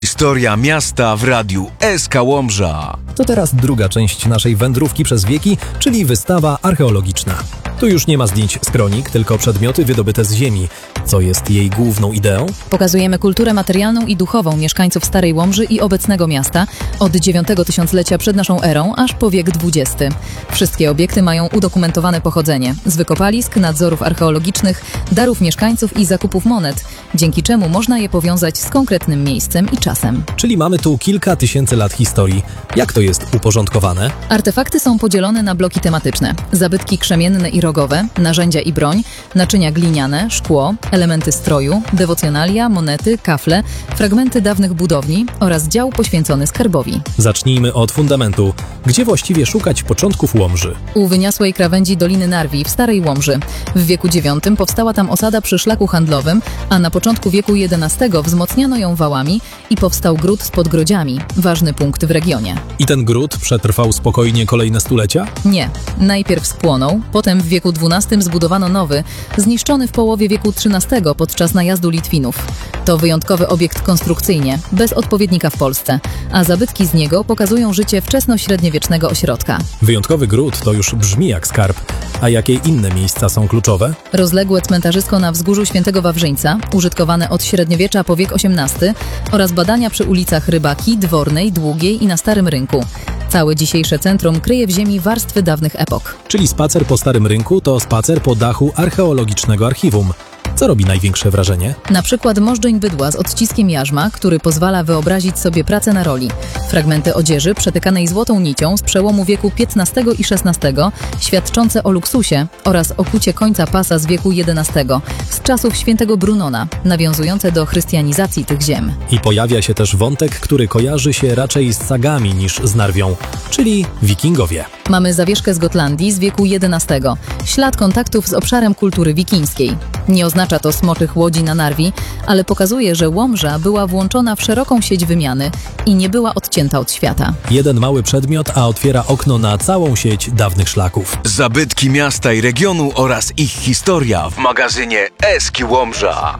Historia miasta w radiu SK Łomża. To teraz druga część naszej wędrówki przez wieki, czyli wystawa archeologiczna. Tu już nie ma zdjęć z kronik, tylko przedmioty wydobyte z ziemi. Co jest jej główną ideą? Pokazujemy kulturę materialną i duchową mieszkańców Starej Łomży i obecnego miasta od IX tysiąclecia przed naszą erą aż po wiek XX. Wszystkie obiekty mają udokumentowane pochodzenie z wykopalisk, nadzorów archeologicznych, darów mieszkańców i zakupów monet, dzięki czemu można je powiązać z konkretnym miejscem i czasem. Czyli mamy tu kilka tysięcy lat historii. Jak to jest uporządkowane? Artefakty są podzielone na bloki tematyczne. Zabytki krzemienne i rogowe, narzędzia i broń, naczynia gliniane, szkło, elementy stroju, dewocjonalia, monety, kafle, fragmenty dawnych budowni oraz dział poświęcony skarbowi. Zacznijmy od fundamentu. Gdzie właściwie szukać początków Łomży? U wyniosłej krawędzi Doliny Narwi w Starej Łomży. W wieku IX powstała tam osada przy szlaku handlowym, a na początku wieku XI wzmocniono ją wałami i powstał gród z podgrodziami, ważny punkt w regionie. I ten gród przetrwał spokojnie kolejne stulecia? Nie. Najpierw spłonął, potem w wieku XII zbudowano nowy, zniszczony w połowie wieku XIII podczas najazdu Litwinów. To wyjątkowy obiekt konstrukcyjnie, bez odpowiednika w Polsce, a zabytki z niego pokazują życie wczesnośredniowiecznego ośrodka. Wyjątkowy gród to już brzmi jak skarb. A jakie inne miejsca są kluczowe? Rozległe cmentarzysko na wzgórzu Świętego Wawrzyńca, użytkowane od średniowiecza po wiek XVIII oraz badania przy ulicach Rybaki, Dwornej, Długiej i na Starym Rynku. Całe dzisiejsze centrum kryje w ziemi warstwy dawnych epok. Czyli spacer po Starym Rynku to spacer po dachu archeologicznego archiwum. Co robi największe wrażenie? Na przykład możdżeń bydła z odciskiem jarzma, który pozwala wyobrazić sobie pracę na roli. Fragmenty odzieży przetykanej złotą nicią z przełomu wieku XV i XVI, świadczące o luksusie oraz o kucie końca pasa z wieku XI, z czasów świętego Brunona, nawiązujące do chrystianizacji tych ziem. I pojawia się też wątek, który kojarzy się raczej z sagami niż z Narwią, czyli wikingowie. Mamy zawieszkę z Gotlandii z wieku XI, ślad kontaktów z obszarem kultury wikińskiej. Nie oznacza to smoczych łodzi na Narwi, ale pokazuje, że Łomża była włączona w szeroką sieć wymiany i nie była odcięta od świata. Jeden mały przedmiot, a otwiera okno na całą sieć dawnych szlaków. Zabytki miasta i regionu oraz ich historia w magazynie SK Łomża.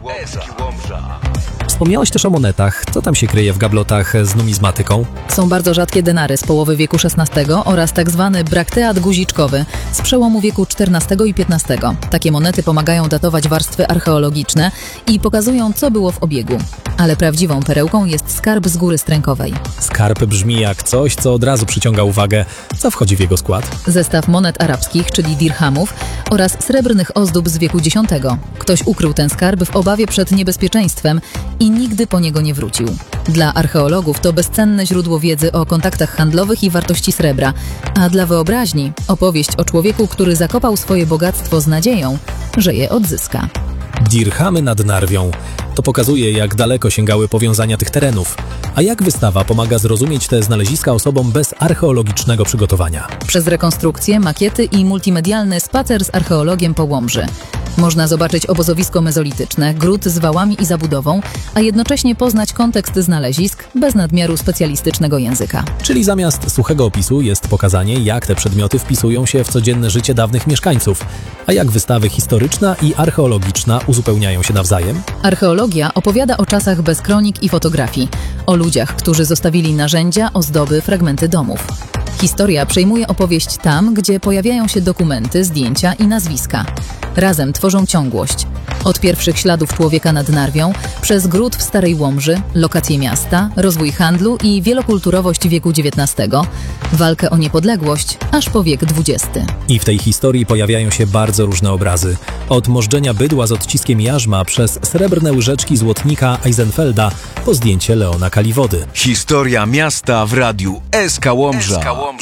Wspomniałeś też o monetach. Co tam się kryje w gablotach z numizmatyką? Są bardzo rzadkie denary z połowy wieku XVI oraz tak zwany brakteat guziczkowy z przełomu wieku XIV i XV. Takie monety pomagają datować warstwy archeologiczne i pokazują, co było w obiegu. Ale prawdziwą perełką jest skarb z Góry Strękowej. Skarb brzmi jak coś, co od razu przyciąga uwagę. Co wchodzi w jego skład? Zestaw monet arabskich, czyli dirhamów, oraz srebrnych ozdób z wieku X. Ktoś ukrył ten skarb w obawie przed niebezpieczeństwem i nigdy po niego nie wrócił. Dla archeologów to bezcenne źródło wiedzy o kontaktach handlowych i wartości srebra, a dla wyobraźni opowieść o człowieku, który zakopał swoje bogactwo z nadzieją, że je odzyska. Dirhamy nad Narwią. To pokazuje, jak daleko sięgały powiązania tych terenów. A jak wystawa pomaga zrozumieć te znaleziska osobom bez archeologicznego przygotowania? Przez rekonstrukcję, makiety i multimedialny spacer z archeologiem po Łomży. Można zobaczyć obozowisko mezolityczne, gród z wałami i zabudową, a jednocześnie poznać kontekst znalezisk bez nadmiaru specjalistycznego języka. Czyli zamiast suchego opisu jest pokazanie, jak te przedmioty wpisują się w codzienne życie dawnych mieszkańców, a jak wystawy historyczna i archeologiczna uzupełniają się nawzajem. Archeologia opowiada o czasach bez kronik i fotografii, o ludziach, którzy zostawili narzędzia, ozdoby, fragmenty domów. Historia przejmuje opowieść tam, gdzie pojawiają się dokumenty, zdjęcia i nazwiska. Razem tworzą ciągłość. Od pierwszych śladów człowieka nad Narwią, przez gród w Starej Łomży, lokacje miasta, rozwój handlu i wielokulturowość wieku XIX, walkę o niepodległość, aż po wiek XX. I w tej historii pojawiają się bardzo różne obrazy. Od możdżenia bydła z odciskiem jarzma przez srebrne łyżeczki złotnika Eisenfelda po zdjęcie Leona Kaliwody. Historia miasta w radiu SK Łomża.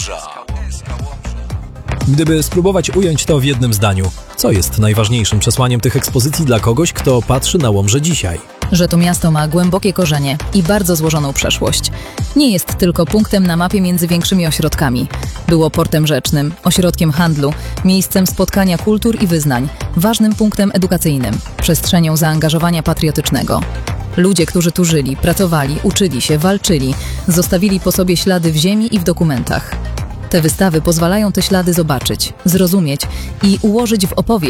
Gdyby spróbować ująć to w jednym zdaniu, co jest najważniejszym przesłaniem tych ekspozycji dla kogoś, kto patrzy na Łomżę dzisiaj? Że to miasto ma głębokie korzenie i bardzo złożoną przeszłość. Nie jest tylko punktem na mapie między większymi ośrodkami. Było portem rzecznym, ośrodkiem handlu, miejscem spotkania kultur i wyznań, ważnym punktem edukacyjnym, przestrzenią zaangażowania patriotycznego. Ludzie, którzy tu żyli, pracowali, uczyli się, walczyli, zostawili po sobie ślady w ziemi i w dokumentach. Te wystawy pozwalają te ślady zobaczyć, zrozumieć i ułożyć w opowieść